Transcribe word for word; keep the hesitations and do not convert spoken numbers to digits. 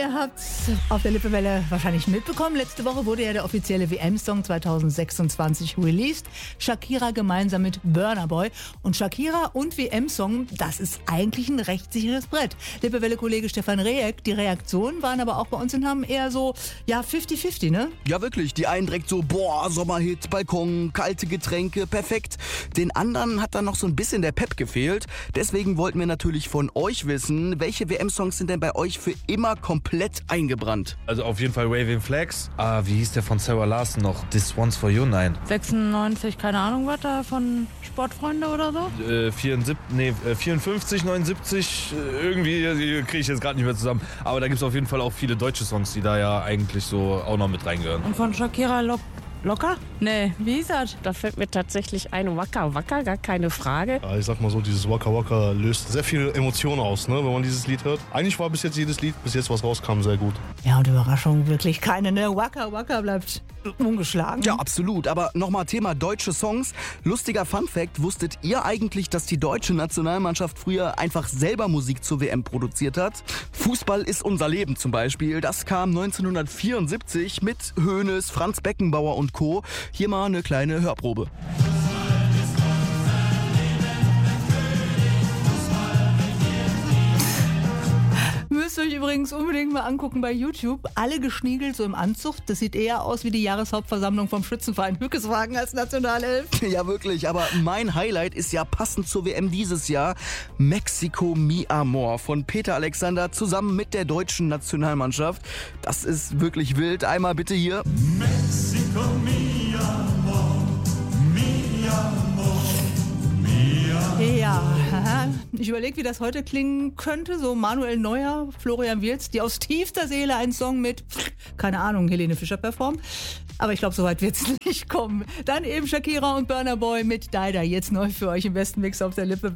Ihr habt auf der Lippewelle wahrscheinlich mitbekommen. Letzte Woche wurde ja der offizielle W M-Song zwanzig sechsundzwanzig released. Shakira gemeinsam mit Burna Boy. Und Shakira und W M-Song, das ist eigentlich ein rechtssicheres Brett. Lippewelle-Kollege Stefan Rehek, die Reaktionen waren aber auch bei uns in Hamm eher so, ja, fifty fifty, ne? Ja, wirklich. Die einen direkt so, boah, Sommerhit, Balkon, kalte Getränke, perfekt. Den anderen hat dann noch so ein bisschen der Pep gefehlt. Deswegen wollten wir natürlich von euch wissen, welche W M-Songs sind denn bei euch für immer komplett eingebrannt? Also auf jeden Fall Waving Flags. Ah, wie hieß der von Sarah Larson noch? This One's For You? Nein. sechsundneunzig, keine Ahnung, was da von Sportfreunde oder so? Äh, vierundsiebzig, nee, vierundfünfzig, neunundsiebzig, irgendwie kriege ich jetzt gerade nicht mehr zusammen. Aber da gibt es auf jeden Fall auch viele deutsche Songs, die da ja eigentlich so auch noch mit reingehören. Und von Shakira Lo- Locker? Nee, wie hieß das? Da fällt mir tatsächlich ein Waka Waka, gar keine Frage. Ja, ich sag mal so, dieses Waka Waka löst sehr viele Emotionen aus, ne, wenn man dieses Lied hört. Eigentlich war bis jetzt jedes Lied, bis jetzt was rauskam, sehr gut. Ja, und Überraschung wirklich keine, ne? Waka Waka bleibt ungeschlagen. Ja, absolut. Aber nochmal Thema deutsche Songs. Lustiger Funfact, wusstet ihr eigentlich, dass die deutsche Nationalmannschaft früher einfach selber Musik zur W M produziert hat? Fußball ist unser Leben zum Beispiel. Das kam neunzehnhundertvierundsiebzig mit Hoeneß, Franz Beckenbauer und Co. Hier mal eine kleine Hörprobe. Müsst ihr euch übrigens unbedingt mal angucken bei YouTube. Alle geschniegelt, so im Anzug. Das sieht eher aus wie die Jahreshauptversammlung vom Schützenverein Hückeswagen als Nationalelf. Ja, wirklich. Aber mein Highlight ist ja passend zur W M dieses Jahr Mexico Mi Amor von Peter Alexander zusammen mit der deutschen Nationalmannschaft. Das ist wirklich wild. Einmal bitte hier. Mexico Mi Amor, Mi Amor, Mi Amor. Ja, ich überlege, wie das heute klingen könnte. So Manuel Neuer, Florian Wirtz, die aus tiefster Seele einen Song mit, keine Ahnung, Helene Fischer performen. Aber ich glaube, so weit wird es nicht kommen. Dann eben Shakira und Burna Boy mit Daida. Jetzt neu für euch im besten Mix auf der Lippe.